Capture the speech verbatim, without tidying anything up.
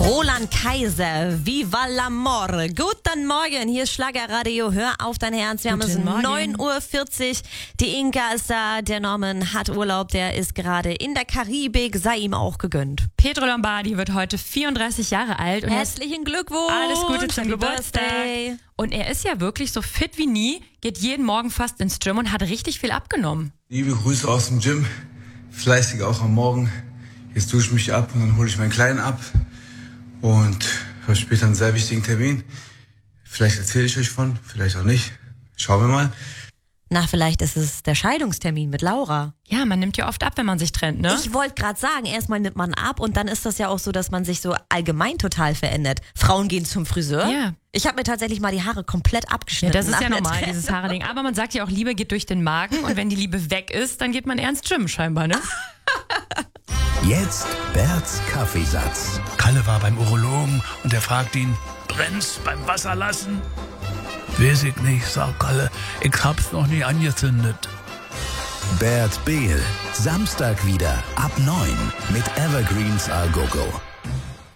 Roland Kaiser, Viva l'amore. Guten Morgen, hier ist Schlagerradio, hör auf dein Herz. Wir Guten haben es Morgen. neun Uhr vierzig. Die Inka ist da, der Norman hat Urlaub, der ist gerade in der Karibik, sei ihm auch gegönnt. Pedro Lombardi wird heute vierunddreißig Jahre alt. Und er ist- Herzlichen Glückwunsch. Alles Gute zum Happy Geburtstag. Birthday. Und er ist ja wirklich so fit wie nie, geht jeden Morgen fast ins Gym und hat richtig viel abgenommen. Liebe Grüße aus dem Gym, fleißig auch am Morgen. Jetzt dusche ich mich ab und dann hole ich meinen Kleinen ab und habe später einen sehr wichtigen Termin. Vielleicht erzähle ich euch von, vielleicht auch nicht. Schauen wir mal. Na, vielleicht ist es der Scheidungstermin mit Laura. Ja, man nimmt ja oft ab, wenn man sich trennt, ne? Ich wollte gerade sagen, erstmal nimmt man ab und dann ist das ja auch so, dass man sich so allgemein total verändert. Frauen gehen zum Friseur. Ja. Ich habe mir tatsächlich mal die Haare komplett Ja, abgeschnitten. das ist nach ja einer normal, Trennung. dieses Haare-Ding. Aber man sagt ja auch, Liebe geht durch den Magen und wenn die Liebe weg ist, dann geht man eher ins Gym scheinbar, ne? Jetzt Berts Kaffeesatz. Kalle war beim Urologen und er fragt ihn, brennt's beim Wasserlassen? Weiß ich nicht, sagt Kalle, ich hab's noch nie angezündet. Bert Behl. Samstag wieder ab neun mit Evergreens Al Gogo.